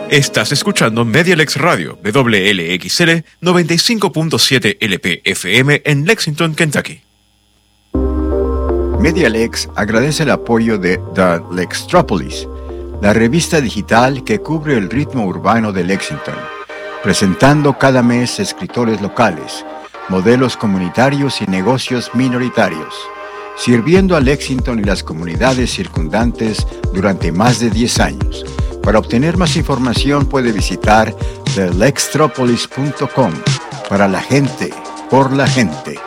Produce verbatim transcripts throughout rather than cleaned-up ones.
Estás escuchando Medialex Radio, W L X L noventa y cinco punto siete L P F M en Lexington, Kentucky. Medialex agradece el apoyo de The Lextropolis, la revista digital que cubre el ritmo urbano de Lexington, presentando cada mes escritores locales, modelos comunitarios y negocios minoritarios, sirviendo a Lexington y las comunidades circundantes durante más de diez años. Para obtener más información puede visitar the lextropolis punto com. Para la gente, por la gente.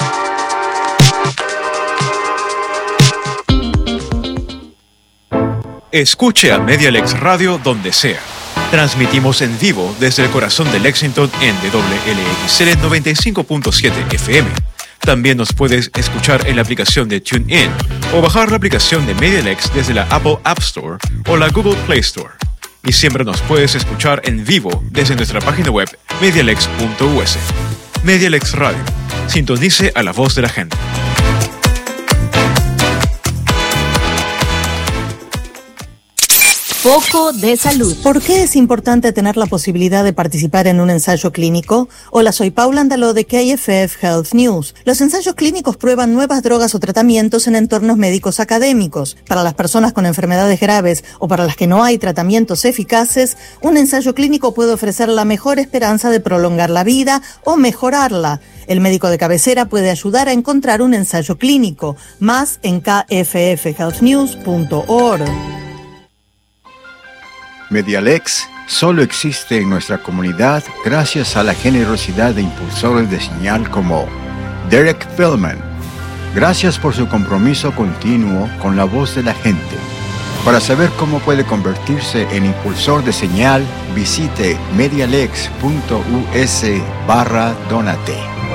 Escuche a Medialex Radio donde sea. Transmitimos en vivo desde el corazón de Lexington en W L X L noventa y cinco punto siete F M. También nos puedes escuchar en la aplicación de TuneIn o bajar la aplicación de Medialex desde la Apple App Store o la Google Play Store. Y siempre nos puedes escuchar en vivo desde nuestra página web medialex punto u s. Medialex Radio. Sintonice a la voz de la gente. Foco de salud. ¿Por qué es importante tener la posibilidad de participar en un ensayo clínico? Hola, soy Paula Andaló de K F F Health News. Los ensayos clínicos prueban nuevas drogas o tratamientos en entornos médicos académicos. Para las personas con enfermedades graves o para las que no hay tratamientos eficaces, un ensayo clínico puede ofrecer la mejor esperanza de prolongar la vida o mejorarla. El médico de cabecera puede ayudar a encontrar un ensayo clínico. Más en k f f health news punto org. Medialex solo existe en nuestra comunidad gracias a la generosidad de impulsores de señal como Derek Feldman. Gracias por su compromiso continuo con la voz de la gente. Para saber cómo puede convertirse en impulsor de señal, visite medialex punto u s barra donate.